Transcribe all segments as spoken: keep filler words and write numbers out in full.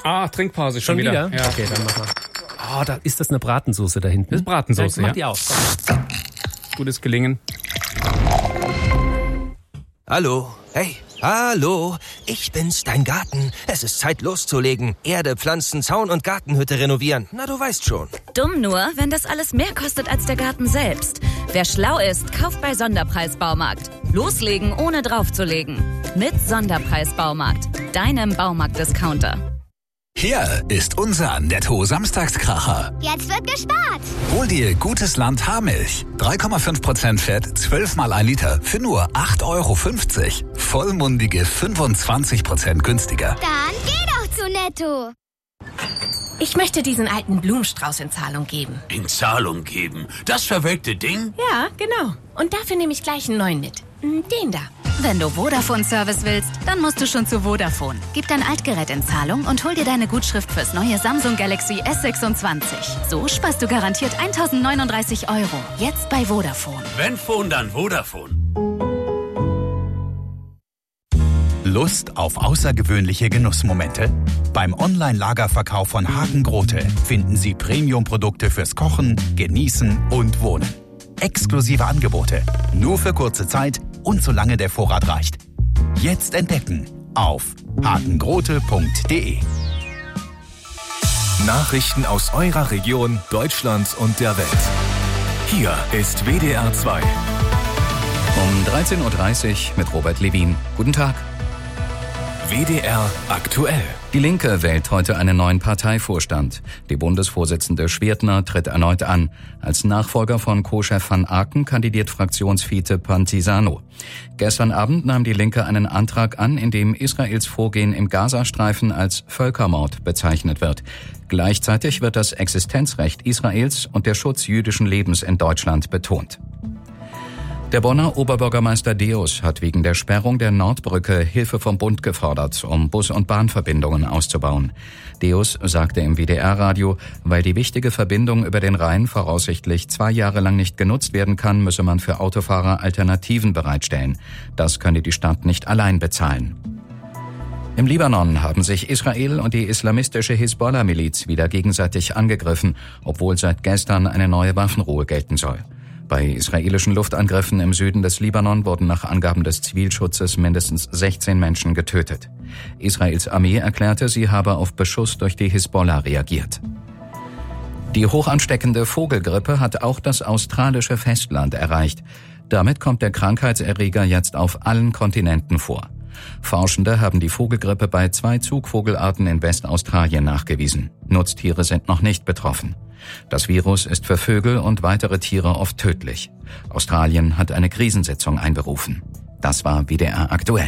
Ah, Trinkpause schon, Schon wieder? wieder? Ja. Okay, dann machen wir. Oh, da ist das eine Bratensoße da hinten. Das ist Bratensoße, ja. Mach ja. die auf. Gutes Gelingen. Hallo. Hey, hallo. Ich bin's, dein Garten. Es ist Zeit loszulegen. Erde, Pflanzen, Zaun und Gartenhütte renovieren. Na, du weißt schon. Dumm nur, wenn das alles mehr kostet als der Garten selbst. Wer schlau ist, kauft bei Sonderpreis Baumarkt. Loslegen, ohne draufzulegen. Mit Sonderpreis Baumarkt. Deinem Baumarkt-Discounter. Hier ist unser Netto-Samstagskracher. Jetzt wird gespart. Hol dir gutes Land Haarmilch. drei Komma fünf Prozent Fett, zwölf mal ein Liter für nur acht Euro fünfzig. Vollmundige fünfundzwanzig Prozent günstiger. Dann geh doch zu Netto. Ich möchte diesen alten Blumenstrauß in Zahlung geben. In Zahlung geben? Das verwelkte Ding? Ja, genau. Und dafür nehme ich gleich einen neuen mit. Den da. Wenn du Vodafone-Service willst, dann musst du schon zu Vodafone. Gib dein Altgerät in Zahlung und hol dir deine Gutschrift fürs neue Samsung Galaxy S sechsundzwanzig. So sparst du garantiert eintausendneununddreißig Euro. Jetzt bei Vodafone. Wenn Phone, dann Vodafone. Lust auf außergewöhnliche Genussmomente? Beim Online-Lagerverkauf von Hagen Grote finden Sie Premium-Produkte fürs Kochen, Genießen und Wohnen. Exklusive Angebote, nur für kurze Zeit und solange der Vorrat reicht. Jetzt entdecken auf hagengrote punkt de. Nachrichten aus eurer Region, Deutschland und der Welt. Hier ist W D R zwei. Um dreizehn Uhr dreißig mit Robert Levin. Guten Tag. W D R aktuell. Die Linke wählt heute einen neuen Parteivorstand. Die Bundesvorsitzende Schwirtner tritt erneut an. Als Nachfolger von Co-Chef van Aken kandidiert Fraktionsvize Pantisano. Gestern Abend nahm die Linke einen Antrag an, in dem Israels Vorgehen im Gazastreifen als Völkermord bezeichnet wird. Gleichzeitig wird das Existenzrecht Israels und der Schutz jüdischen Lebens in Deutschland betont. Der Bonner Oberbürgermeister Deus hat wegen der Sperrung der Nordbrücke Hilfe vom Bund gefordert, um Bus- und Bahnverbindungen auszubauen. Deus sagte im W D R-Radio, weil die wichtige Verbindung über den Rhein voraussichtlich zwei Jahre lang nicht genutzt werden kann, müsse man für Autofahrer Alternativen bereitstellen. Das könne die Stadt nicht allein bezahlen. Im Libanon haben sich Israel und die islamistische Hisbollah-Miliz wieder gegenseitig angegriffen, obwohl seit gestern eine neue Waffenruhe gelten soll. Bei israelischen Luftangriffen im Süden des Libanon wurden nach Angaben des Zivilschutzes mindestens sechzehn Menschen getötet. Israels Armee erklärte, sie habe auf Beschuss durch die Hisbollah reagiert. Die hochansteckende Vogelgrippe hat auch das australische Festland erreicht. Damit kommt der Krankheitserreger jetzt auf allen Kontinenten vor. Forschende haben die Vogelgrippe bei zwei Zugvogelarten in Westaustralien nachgewiesen. Nutztiere sind noch nicht betroffen. Das Virus ist für Vögel und weitere Tiere oft tödlich. Australien hat eine Krisensitzung einberufen. Das war W D R aktuell.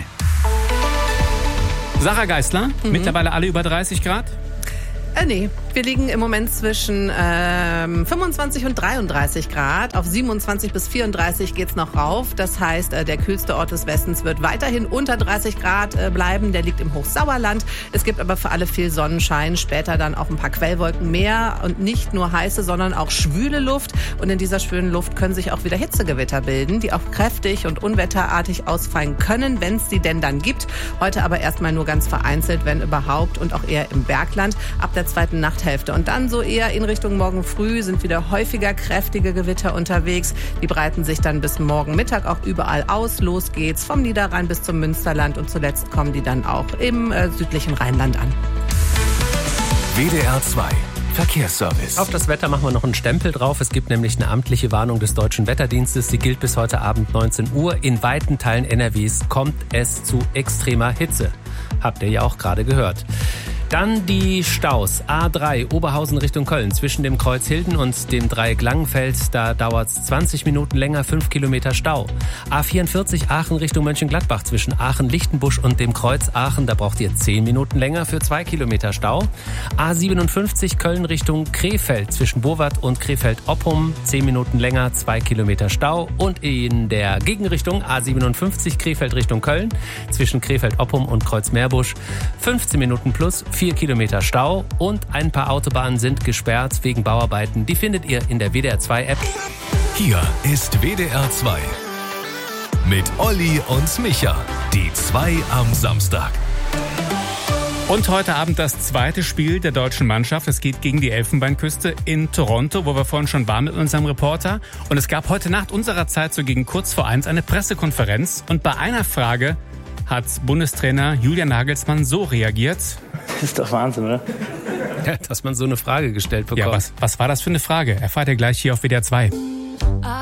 Sarah Geisler, mhm. mittlerweile alle über dreißig Grad? Äh, nee, wir liegen im Moment zwischen ähm, fünfundzwanzig und dreiunddreißig Grad. Auf siebenundzwanzig bis vierunddreißig geht's noch rauf. Das heißt, äh, der kühlste Ort des Westens wird weiterhin unter dreißig Grad äh, bleiben. Der liegt im Hochsauerland. Es gibt aber für alle viel Sonnenschein. Später dann auch ein paar Quellwolken mehr. Und nicht nur heiße, sondern auch schwüle Luft. Und in dieser schwülen Luft können sich auch wieder Hitzegewitter bilden, die auch kräftig und unwetterartig ausfallen können, wenn es sie denn dann gibt. Heute aber erstmal nur ganz vereinzelt, wenn überhaupt, und auch eher im Bergland. Ab der zweiten Nachthälfte. Und dann so eher in Richtung morgen früh sind wieder häufiger kräftige Gewitter unterwegs. Die breiten sich dann bis morgen Mittag auch überall aus. Los geht's vom Niederrhein bis zum Münsterland und zuletzt kommen die dann auch im äh, südlichen Rheinland an. W D R zwei Verkehrsservice. Auf das Wetter machen wir noch einen Stempel drauf. Es gibt nämlich eine amtliche Warnung des Deutschen Wetterdienstes. Sie gilt bis heute Abend neunzehn Uhr. In weiten Teilen N R Ws kommt es zu extremer Hitze. Habt ihr ja auch gerade gehört. Dann die Staus. A drei Oberhausen Richtung Köln zwischen dem Kreuz Hilden und dem Dreieck Langenfeld. Da dauert es zwanzig Minuten länger, fünf Kilometer Stau. A vierundvierzig Aachen Richtung Mönchengladbach zwischen Aachen-Lichtenbusch und dem Kreuz Aachen. Da braucht ihr zehn Minuten länger für zwei Kilometer Stau. A siebenundfünfzig Köln Richtung Krefeld zwischen Burwart und Krefeld-Oppum. zehn Minuten länger, zwei Kilometer Stau. Und in der Gegenrichtung A siebenundfünfzig Krefeld Richtung Köln zwischen Krefeld-Oppum und Kreuz-Meerbusch. fünfzehn Minuten plus, vier Kilometer Stau und ein paar Autobahnen sind gesperrt wegen Bauarbeiten. Die findet ihr in der W D R zwei App. Hier ist W D R zwei mit Olli und Micha, die zwei am Samstag. Und heute Abend das zweite Spiel der deutschen Mannschaft. Es geht gegen die Elfenbeinküste in Toronto, wo wir vorhin schon waren mit unserem Reporter. Und es gab heute Nacht unserer Zeit so gegen kurz vor eins eine Pressekonferenz. Und bei einer Frage hat Bundestrainer Julian Nagelsmann so reagiert. Das ist doch Wahnsinn, oder? Ja, dass man so eine Frage gestellt bekommt. Ja, was, was war das für eine Frage? Erfahrt ihr gleich hier auf W D R zwei.